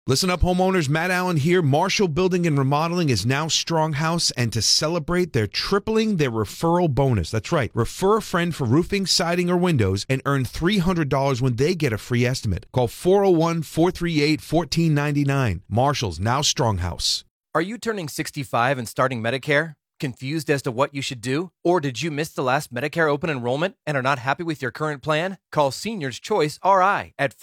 Listen up, homeowners. Matt Allen here. Marshall Building and Remodeling is now Stronghouse, and to celebrate, they're tripling their referral bonus. That's right. Refer a friend for roofing, siding, or windows and earn $300 when they get a free estimate. Call 401-438-1499. Marshall's now Stronghouse. Are you turning 65 and starting Medicare? Confused as to what you should do? Or did you miss the last Medicare open enrollment and are not happy with your current plan? Call Seniors Choice RI at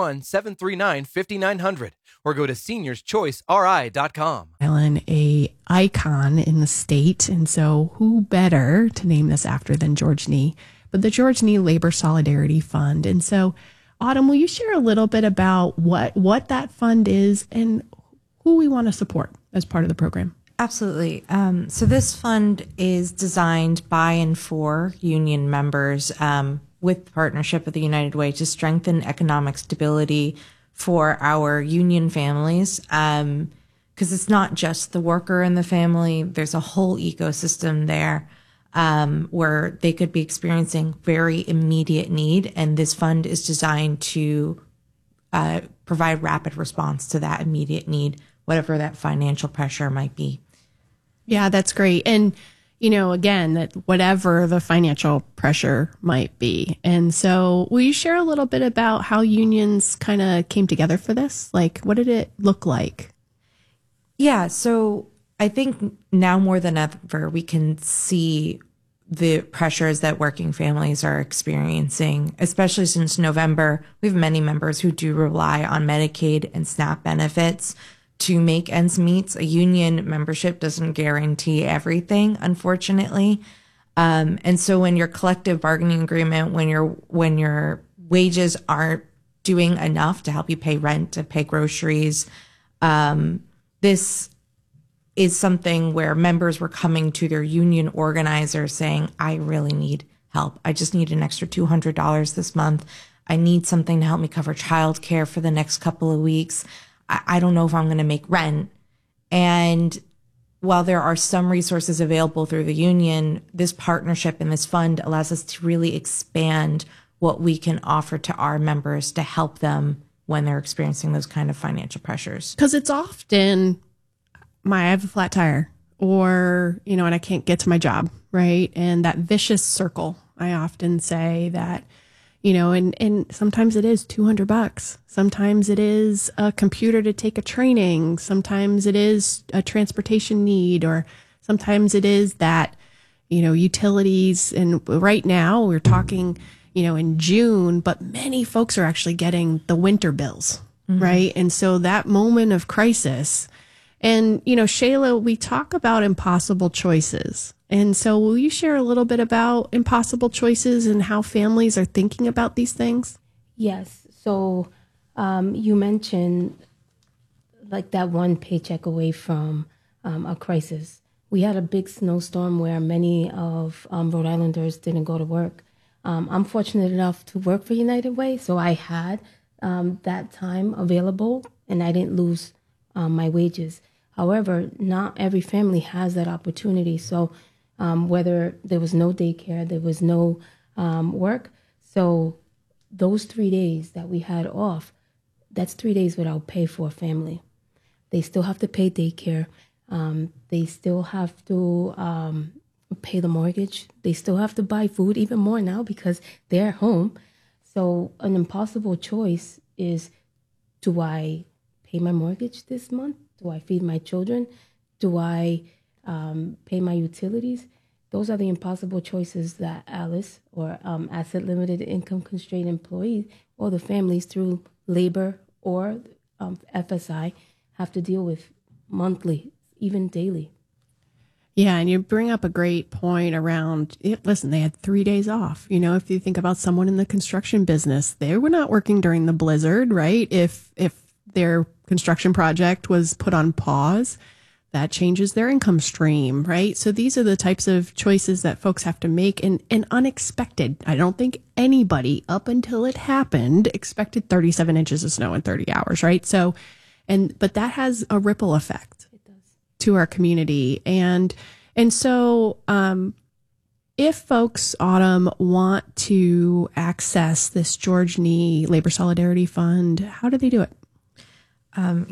401-739-5900 or go to seniorschoiceri.com. Ellen, a icon in the state, and so who better to name this after than George Nee, but the George Nee Labor Solidarity Fund. And so, Autumn, will you share a little bit about what that fund is and who we want to support as part of the program? Absolutely. So this fund is designed by and for union members with the partnership of the United Way to strengthen economic stability for our union families. Because it's not just the worker and the family. There's a whole ecosystem there where they could be experiencing very immediate need. And this fund is designed to provide rapid response to that immediate need, whatever that financial pressure might be. Yeah, that's great. And, you know, again, that whatever the financial pressure might be. And so will you share a little bit about how unions kind of came together for this? Like, what did it look like? Yeah, so I think now more than ever, we can see the pressures that working families are experiencing, especially since November. We have many members who do rely on Medicaid and SNAP benefits to make ends meet. A union membership doesn't guarantee everything, unfortunately. And so when your collective bargaining agreement, when your wages aren't doing enough to help you pay rent, to pay groceries, this is something where members were coming to their union organizer saying, I really need help. I just need an extra $200 this month. I need something to help me cover childcare for the next couple of weeks. I don't know if I'm going to make rent. And while there are some resources available through the union, this partnership and this fund allows us to really expand what we can offer to our members to help them when they're experiencing those kind of financial pressures. Because it's often, I have a flat tire, or, you know, and I can't get to my job, right? And that vicious circle. I often say that, you know, and sometimes it is $200. Sometimes it is a computer to take a training. Sometimes it is a transportation need, or sometimes it is that, you know, utilities. And right now we're talking, you know, in June, but many folks are actually getting the winter bills, right? And so that moment of crisis. And, you know, Shayla, we talk about impossible choices. And so will you share a little bit about impossible choices and how families are thinking about these things? Yes. So you mentioned like that one paycheck away from a crisis. We had a big snowstorm where many of Rhode Islanders didn't go to work. I'm fortunate enough to work for United Way, so I had that time available and I didn't lose my wages. However, not every family has that opportunity. So whether there was no daycare, there was no work. So those 3 days that we had off, that's 3 days without pay for a family. They still have to pay daycare. They still have to pay the mortgage. They still have to buy food even more now because they're home. So an impossible choice is, do I pay my mortgage this month? Do I feed my children? Do I pay my utilities? Those are the impossible choices that Alice or asset limited income constrained employees or the families through labor or FSI have to deal with monthly, even daily. Yeah, and you bring up a great point around, listen, they had 3 days off. You know, if you think about someone in the construction business, they were not working during the blizzard, right? If their construction project was put on pause, that changes their income stream, right? So these are the types of choices that folks have to make, and unexpected. I don't think anybody up until it happened expected 37 inches of snow in 30 hours, right? So, but that has a ripple effect to our community. And so, if folks, Autumn, want to access this George Nee Labor Solidarity Fund, how do they do it?